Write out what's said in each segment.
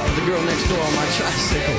with the girl next door on my tricycle.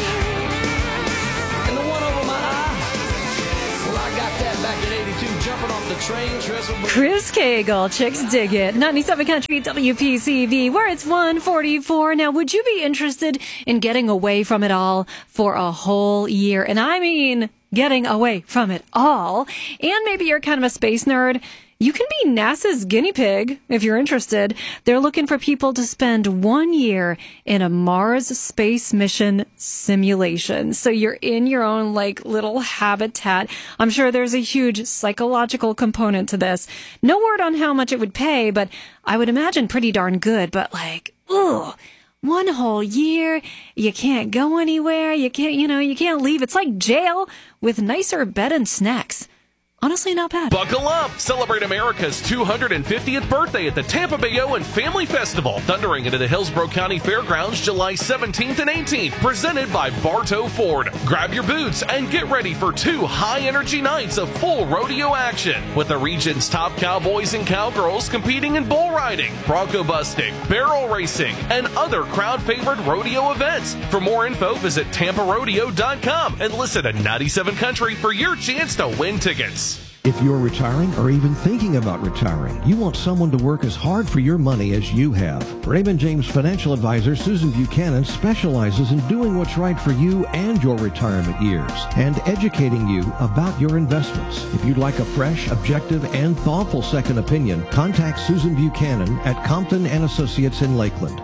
And the one over my eye, well, I got that back in 82, jumping off the train trestle. Chris Cagle, Chicks Dig It, 97 Country WPCV, where it's 1:44. Now, would you be interested in getting away from it all for a whole year? And I mean, getting away from it all. And maybe you're kind of a space nerd. You can be NASA's guinea pig if you're interested. They're looking for people to spend 1 year in a Mars space mission simulation. So you're in your own little habitat. I'm sure there's a huge psychological component to this. No word on how much it would pay, but I would imagine pretty darn good. But 1 whole year, you can't go anywhere. You can't leave. It's like jail with nicer bed and snacks. Honestly, not bad. Buckle up! Celebrate America's 250th birthday at the Tampa Bay Owen Family Festival, thundering into the Hillsborough County Fairgrounds July 17th and 18th, presented by Bartow Ford. Grab your boots and get ready for 2 high-energy nights of full rodeo action, with the region's top cowboys and cowgirls competing in bull riding, bronco busting, barrel racing, and other crowd-favorite rodeo events. For more info, visit TampaRodeo.com and listen to 97 Country for your chance to win tickets. If you're retiring or even thinking about retiring, you want someone to work as hard for your money as you have. Raymond James financial advisor Susan Buchanan specializes in doing what's right for you and your retirement years and educating you about your investments. If you'd like a fresh, objective, and thoughtful second opinion, contact Susan Buchanan at Compton & Associates in Lakeland,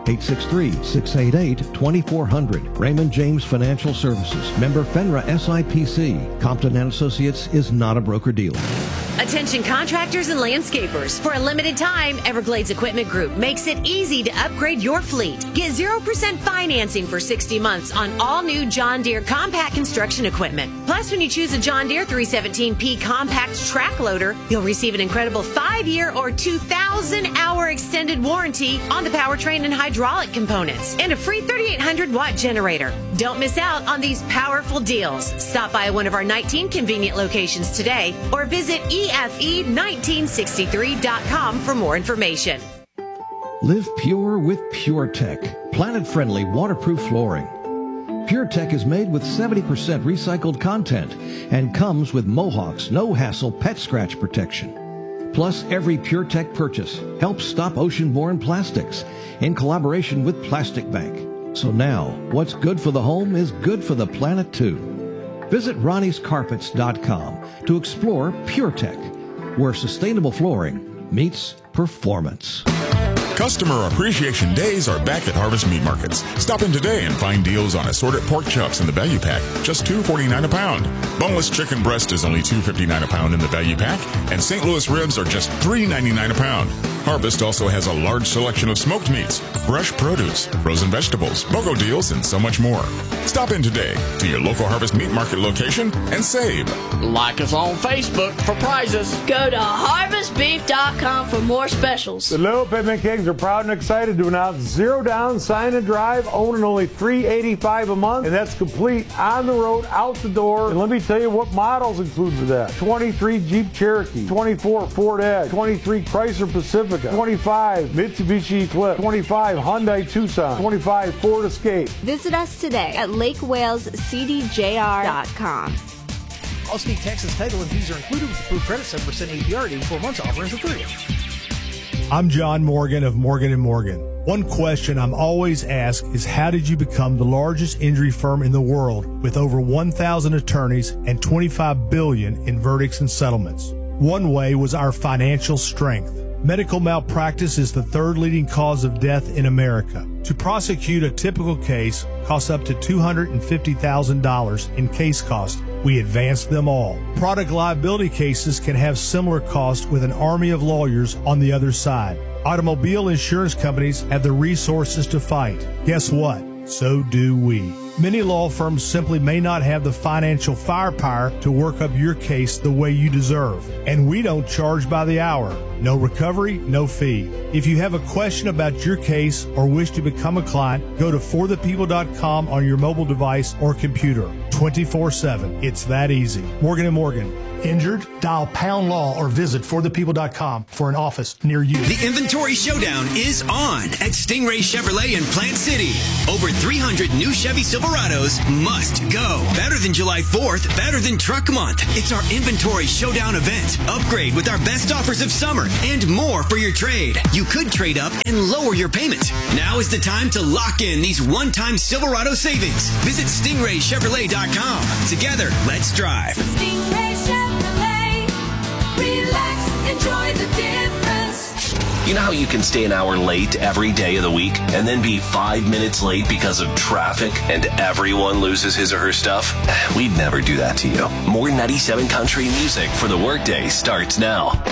863-688-2400. Raymond James Financial Services, member FINRA SIPC. Compton & Associates is not a broker-dealer. Attention contractors and landscapers. For a limited time, Everglades Equipment Group makes it easy to upgrade your fleet. Get 0% financing for 60 months on all new John Deere compact construction equipment. Plus, when you choose a John Deere 317P compact track loader, you'll receive an incredible 5-year or 2,000-hour extended warranty on the powertrain and hydraulic components, and a free 3,800-watt generator. Don't miss out on these powerful deals. Stop by one of our 19 convenient locations today, or visit EFE1963.com for more information. Live pure with PureTech, planet-friendly waterproof flooring. PureTech is made with 70% recycled content and comes with Mohawk's no-hassle pet scratch protection. Plus, every PureTech purchase helps stop ocean-borne plastics in collaboration with Plastic Bank. So now, what's good for the home is good for the planet too. Visit RonniesCarpets.com to explore PureTech, where sustainable flooring meets performance. Customer Appreciation Days are back at Harvest Meat Markets. Stop in today and find deals on assorted pork chops in the value pack, just $2.49 a pound. Boneless chicken breast is only $2.59 a pound in the value pack, and St. Louis ribs are just $3.99 a pound. Harvest also has a large selection of smoked meats, fresh produce, frozen vegetables, BOGO deals, and so much more. Stop in today to your local Harvest Meat Market location and save. Like us on Facebook for prizes. Go to harvestbeef.com for more specials. The Little Pittman Kings are proud and excited to announce 0 down, sign and drive, owning only $385 a month, and that's complete on the road, out the door. And let me tell you what models include for that. 23 Jeep Cherokee, 24 Ford Edge, 23 Chrysler Pacifica, 25 Mitsubishi Eclipse, 25 Hyundai Tucson, 25 Ford Escape. Visit us today at LakeWalesCDJR.com. Allstate Texas title and fees are included with approved credit, 7% APR, 84 months offerings of 3. I'm John Morgan of Morgan & Morgan. One question I'm always asked is, how did you become the largest injury firm in the world with over 1,000 attorneys and $25 billion in verdicts and settlements? One way was our financial strength. Medical malpractice is the 3rd leading cause of death in America. To prosecute a typical case costs up to $250,000 in case costs. We advance them all. Product liability cases can have similar costs with an army of lawyers on the other side. Automobile insurance companies have the resources to fight. Guess what? So do we. Many law firms simply may not have the financial firepower to work up your case the way you deserve. And we don't charge by the hour. No recovery, no fee. If you have a question about your case or wish to become a client, go to forthepeople.com on your mobile device or computer. 24/7. It's that easy. Morgan & Morgan. Injured? Dial Pound Law or visit forthepeople.com for an office near you. The Inventory Showdown is on at Stingray Chevrolet in Plant City. Over 300 new Chevy Silverados must go. Better than July 4th, better than Truck Month. It's our Inventory Showdown event. Upgrade with our best offers of summer and more for your trade. You could trade up and lower your payment. Now is the time to lock in these one-time Silverado savings. Visit StingrayChevrolet.com. Together, let's drive. Stingray Chevrolet. Relax, enjoy the difference. You know how you can stay an hour late every day of the week and then be 5 minutes late because of traffic and everyone loses his or her stuff? We'd never do that to you. More 97 country music for the workday starts now.